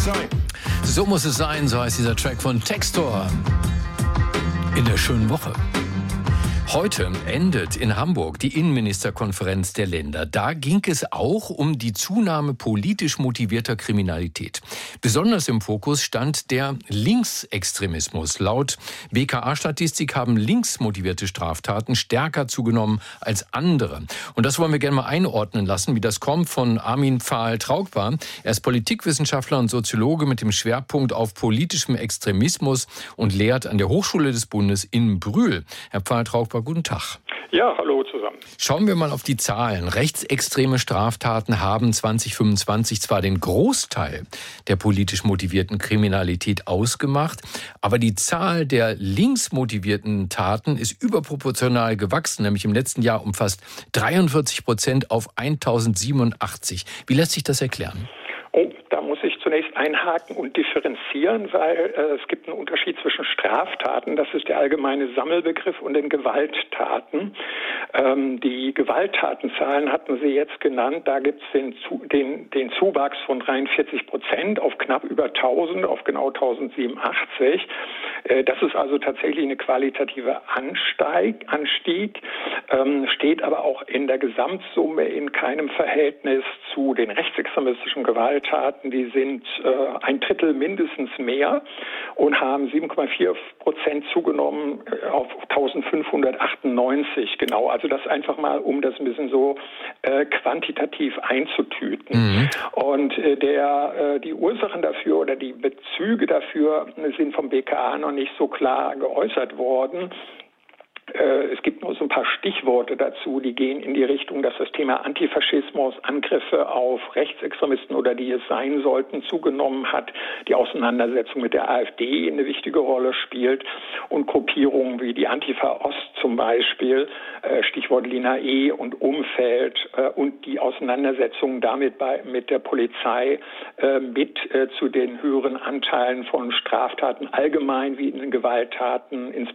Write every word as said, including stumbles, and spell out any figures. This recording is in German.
sein. So muss es sein, so heißt dieser Track von Textor. In der schönen Woche. Heute endet in Hamburg die Innenministerkonferenz der Länder. Da ging es auch um die Zunahme politisch motivierter Kriminalität. Besonders im Fokus stand der Linksextremismus. Laut B K A-Statistik haben linksmotivierte Straftaten stärker zugenommen als andere. Und das wollen wir gerne mal einordnen lassen, wie das kommt, von Armin Pfahl-Traugpa. Er ist Politikwissenschaftler und Soziologe mit dem Schwerpunkt auf politischem Extremismus und lehrt an der Hochschule des Bundes in Brühl. Herr Pfahl-Traugpa, guten Tag. Ja, hallo zusammen. Schauen wir mal auf die Zahlen. Rechtsextreme Straftaten haben zwanzig fünfundzwanzig zwar den Großteil der politisch motivierten Kriminalität ausgemacht, aber die Zahl der linksmotivierten Taten ist überproportional gewachsen, nämlich im letzten Jahr um fast dreiundvierzig Prozent auf tausendsiebenundachtzig. Wie lässt sich das erklären? Oh, da muss ich zunächst einhaken und differenzieren, weil äh, es gibt einen Unterschied zwischen Straftaten, das ist der allgemeine Sammelbegriff, und den Gewalttaten. Ähm, die Gewalttatenzahlen hatten Sie jetzt genannt, da gibt es den, den, den Zuwachs von dreiundvierzig Prozent auf knapp über tausend, auf genau tausendsiebenundachtzig. Äh, das ist also tatsächlich eine qualitative Ansteig, Anstieg, ähm, steht aber auch in der Gesamtsumme in keinem Verhältnis zu den rechtsextremistischen Gewalttaten. Die sind äh, ein Drittel mindestens mehr und haben sieben Komma vier Prozent zugenommen äh, auf eintausendfünfhundertachtundneunzig genau. Also das einfach mal, um das ein bisschen so äh, quantitativ einzutüten. Mhm. Und äh, der, äh, die Ursachen dafür oder die Bezüge dafür sind vom B K A noch nicht so klar geäußert worden. Es gibt nur so ein paar Stichworte dazu, die gehen in die Richtung, dass das Thema Antifaschismus, Angriffe auf Rechtsextremisten oder die es sein sollten, zugenommen hat. Die Auseinandersetzung mit der AfD eine wichtige Rolle spielt und Gruppierungen wie die Antifa Ost zum Beispiel, Stichwort Lina E. und Umfeld und die Auseinandersetzung damit bei, mit der Polizei mit zu den höheren Anteilen von Straftaten allgemein wie in den Gewalttaten,